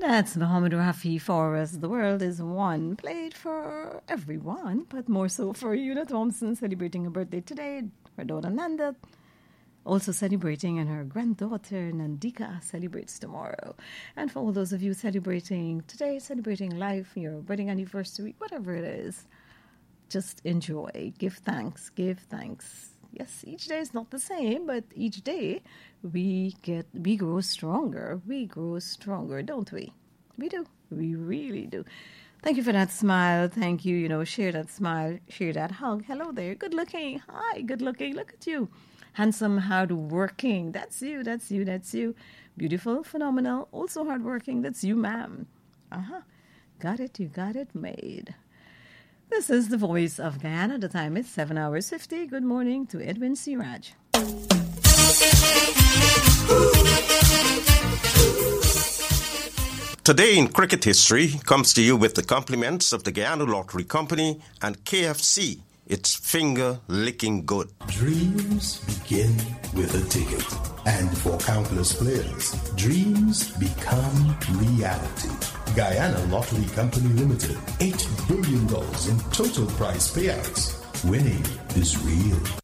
That's Muhammad Rafi for us. The world is one. Played for everyone, but more so for Una Thompson, celebrating her birthday today. Her daughter Nanda also celebrating, and her granddaughter Nandika celebrates tomorrow. And for all those of you celebrating today, celebrating life, your wedding anniversary, whatever it is, just enjoy. Give thanks. Give thanks. Yes, each day is not the same, but each day we grow stronger. We grow stronger, don't we? We do. We really do. Thank you for that smile. Thank you. Share that smile. Share that hug. Hello there. Good looking. Hi, good looking. Look at you. Handsome, hardworking. That's you. That's you. That's you. Beautiful, phenomenal. Also hardworking. That's you, ma'am. Got it. You got it made. This is the Voice of Guyana. The time is 7:50. Good morning to Edwin Siraj. Today in cricket history comes to you with the compliments of the Guyana Lottery Company and KFC. It's finger-licking good. Dreams begin with a ticket. And for countless players, dreams become reality. Guyana Lottery Company Limited, $8 billion in total prize payouts. Winning is real.